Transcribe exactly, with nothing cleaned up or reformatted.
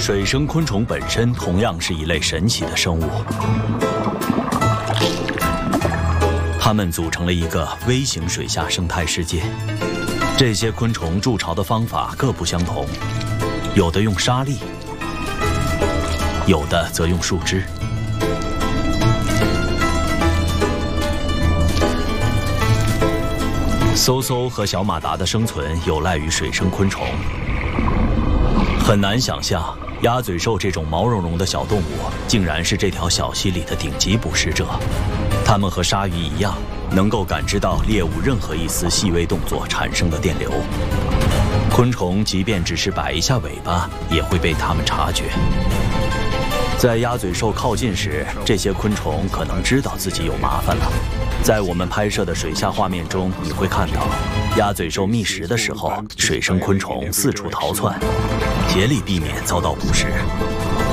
水生昆虫本身同样是一类神奇的生物，它们组成了一个微型水下生态世界。这些昆虫筑巢的方法各不相同，有的用沙粒，有的则用树枝。嗖嗖和小马达的生存有赖于水生昆虫。很难想象，鸭嘴兽这种毛茸茸的小动物，竟然是这条小溪里的顶级捕食者。它们和鲨鱼一样，能够感知到猎物任何一丝细微动作产生的电流。昆虫即便只是摆一下尾巴，也会被它们察觉。在鸭嘴兽靠近时，这些昆虫可能知道自己有麻烦了。在我们拍摄的水下画面中，你会看到，鸭嘴兽觅食的时候，水生昆虫四处逃窜，竭力避免遭到捕食。